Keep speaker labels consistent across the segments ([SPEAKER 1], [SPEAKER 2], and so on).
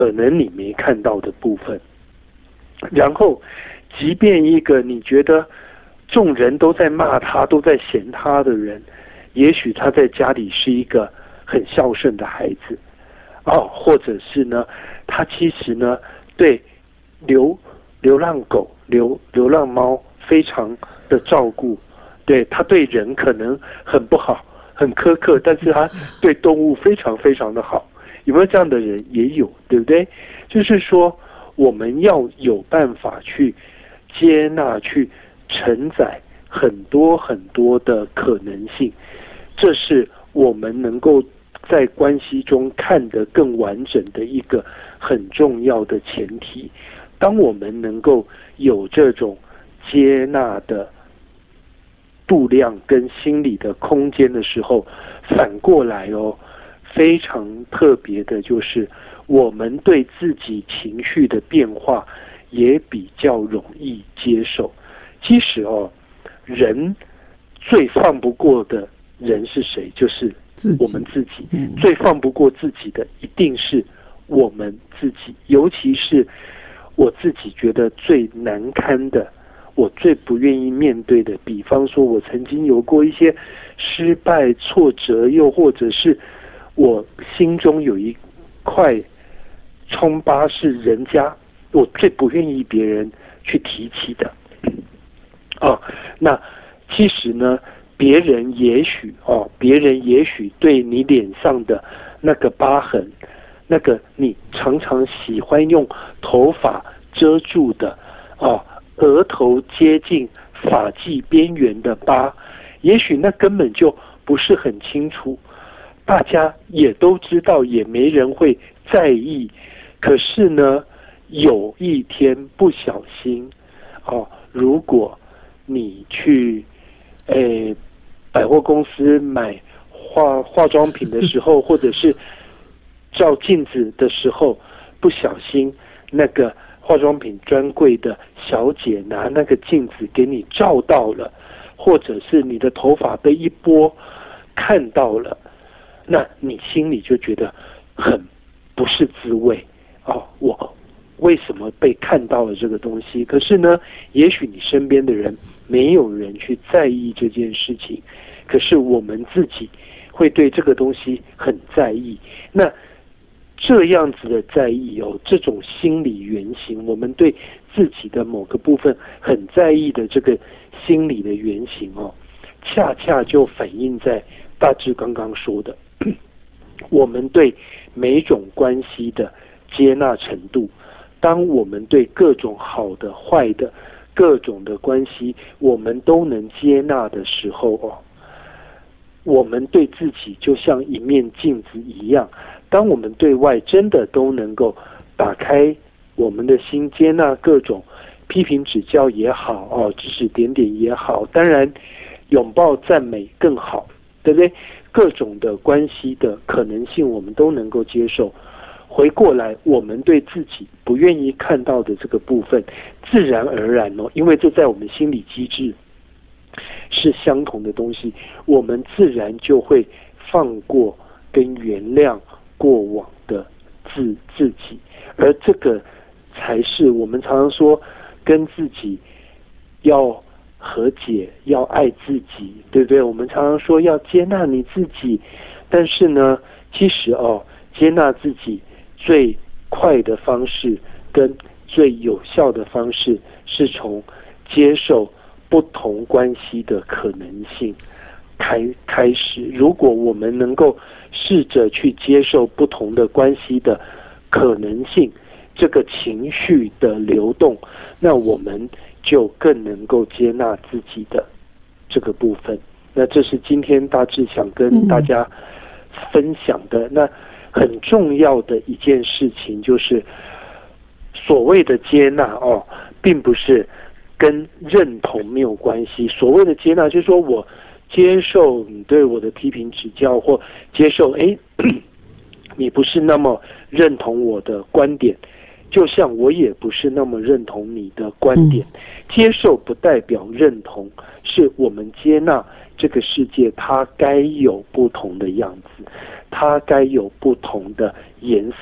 [SPEAKER 1] 可能你没看到的部分。然后即便一个你觉得众人都在骂他都在嫌他的人，也许他在家里是一个很孝顺的孩子或者是呢他其实呢对流浪狗流浪猫非常的照顾，对，他对人可能很不好很苛刻，但是他对动物非常非常的好。有没有这样的人？也有，对不对？就是说我们要有办法去接纳去承载很多很多的可能性，这是我们能够在关系中看得更完整的一个很重要的前提。当我们能够有这种接纳的度量跟心理的空间的时候，反过来非常特别的就是我们对自己情绪的变化也比较容易接受。其实人最放不过的人是谁？就是我们自己。最放不过自己的一定是我们自己，尤其是我自己觉得最难堪的，我最不愿意面对的，比方说我曾经有过一些失败挫折，又或者是我心中有一块疮疤是人家我最不愿意别人去提起的那其实呢别人也许对你脸上的那个疤痕，那个你常常喜欢用头发遮住的额头接近发际边缘的疤，也许那根本就不是很清楚，大家也都知道，也没人会在意。可是呢有一天不小心如果你去百货公司买化妆品的时候或者是照镜子的时候，不小心那个化妆品专柜的小姐拿那个镜子给你照到了，或者是你的头发被一拨看到了，那你心里就觉得很不是滋味我为什么被看到了这个东西？可是呢也许你身边的人没有人去在意这件事情，可是我们自己会对这个东西很在意。那这样子的在意这种心理原型，我们对自己的某个部分很在意的这个心理的原型恰恰就反映在大致刚刚说的我们对每种关系的接纳程度。当我们对各种好的坏的各种的关系我们都能接纳的时候我们对自己就像一面镜子一样，当我们对外真的都能够打开我们的心，接纳各种批评指教也好指指点点也好，当然拥抱赞美更好，对不对？各种的关系的可能性我们都能够接受。回过来我们对自己不愿意看到的这个部分，自然而然因为这在我们心理机制是相同的东西，我们自然就会放过跟原谅过往的自己。而这个才是我们常常说跟自己要和解，要爱自己，对不对？我们常常说要接纳你自己，但是呢其实接纳自己最快的方式跟最有效的方式是从接受不同关系的可能性开始。如果我们能够试着去接受不同的关系的可能性，这个情绪的流动，那我们就更能够接纳自己的这个部分。那这是今天大致想跟大家分享的。那很重要的一件事情就是所谓的接纳并不是跟认同没有关系。所谓的接纳就是说我接受你对我的批评指教，或接受你不是那么认同我的观点，就像我也不是那么认同你的观点。接受不代表认同，是我们接纳这个世界它该有不同的样子，它该有不同的颜色，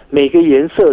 [SPEAKER 1] 每个颜色